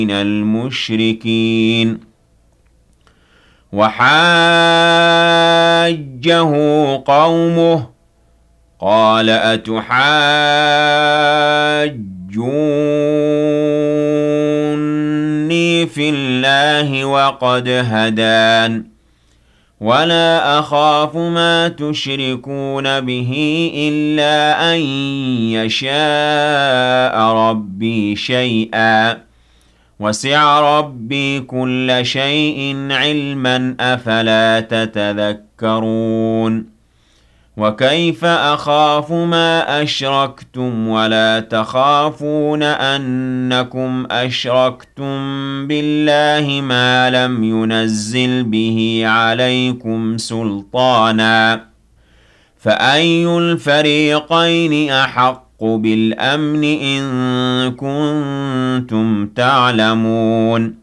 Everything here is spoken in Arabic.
من المشركين وحاجه قومه قال أتحاجوني في الله وقد هدان ولا أخاف ما تشركون به إلا أن يشاء ربي شيئا وسع ربي كل شيء علما أفلا تتذكرون وكيف أخاف ما أشركتم ولا تخافون أنكم أشركتم بالله ما لم ينزل به عليكم سلطانا فأي الفريقين أحق بالأمن إن كنتم تعلمون